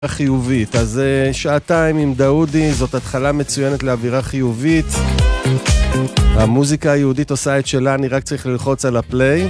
חיובית. אז שעתיים עם דאודי, זאת התחלה מצוינת לאווירה חיובית. המוזיקה היהודית עושה את שלה, אני רק צריך ללחוץ על הפליי.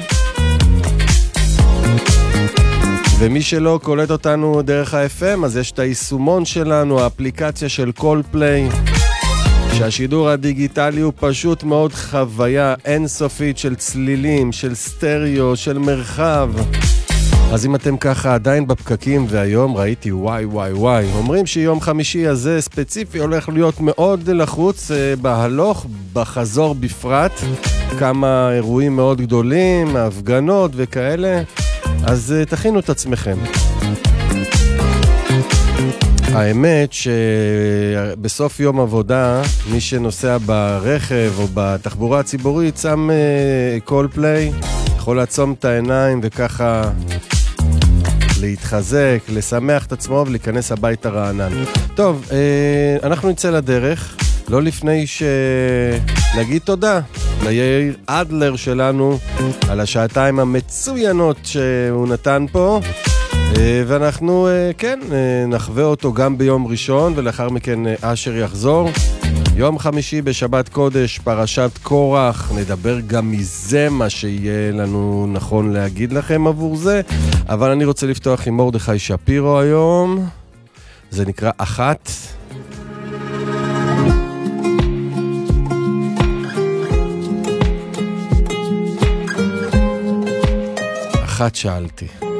ומי שלא קולט אותנו דרך ה-FM, אז יש את היישומון שלנו, האפליקציה של קולפליי, שהשידור הדיגיטלי הוא פשוט מאוד חוויה אינסופית של צלילים, של סטריאו, של מרחב. אז אם אתם ככה עדיין בפקקים, והיום ראיתי וואי, אומרים שיום חמישי הזה ספציפי הולך להיות מאוד לחוץ בהלוך, בחזור בפרט, כמה אירועים מאוד גדולים, הפגנות וכאלה, אז תכינו את עצמכם. האמת שבסוף יום עבודה, מי שנוסע ברכב או בתחבורה הציבורית שם קולפליי, יכול לעצום את העיניים וככה להתחזק, לשמח את עצמו ולהיכנס הביתה רענן. טוב, אנחנו נצא לדרך, לא לפני שנגיד תודה ליאיר אדלר שלנו על השעתיים המצוינות שהוא נתן פה, ואנחנו כן נחווה אותו גם ביום ראשון, ולאחר מכן אשר יחזור. יום חמישי בשבת קודש, פרשת קורח, נדבר גם מזה מה שיהיה לנו נכון להגיד לכם עבור זה, אבל אני רוצה לפתוח עם מרדכי שפירו היום, זה נקרא אחת. אחת שאלתי.